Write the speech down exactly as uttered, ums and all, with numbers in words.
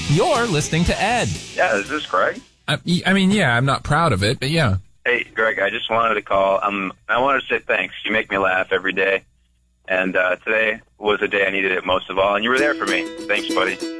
You're listening to Ed. Yeah, is this Greg? I, I mean, yeah, I'm not proud of it, but yeah. Hey, Greg, I just wanted to call. Um, I wanted to say thanks. You make me laugh every day. And uh, today was the day I needed it most of all, and you were there for me. Thanks, buddy.